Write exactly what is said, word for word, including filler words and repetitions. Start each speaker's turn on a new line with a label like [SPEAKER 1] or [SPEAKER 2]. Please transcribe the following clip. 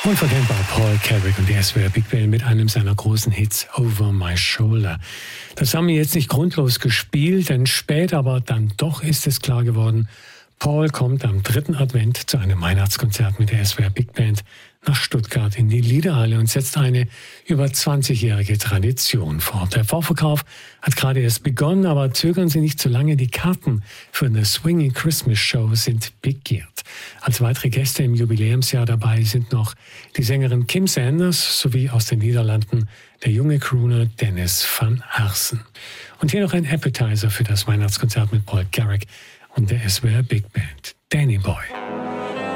[SPEAKER 1] Unverkennbar Paul Carrick und die S W R Big Band mit einem seiner großen Hits Over My Shoulder. Das haben wir jetzt nicht grundlos gespielt, denn spät aber dann doch ist es klar geworden, Paul kommt am dritten Advent zu einem Weihnachtskonzert mit der S W R Big Band nach Stuttgart in die Liederhalle und setzt eine über zwanzigjährige Tradition fort. Der Vorverkauf hat gerade erst begonnen, aber zögern Sie nicht zu lange. Die Karten für eine Swinging Christmas Show sind begehrt. Als weitere Gäste im Jubiläumsjahr dabei sind noch die Sängerin Kim Sanders sowie aus den Niederlanden der junge Crooner Dennis van Aarsen. Und hier noch ein Appetizer für das Weihnachtskonzert mit Paul Carrick und der S W R Big Band, Danny Boy.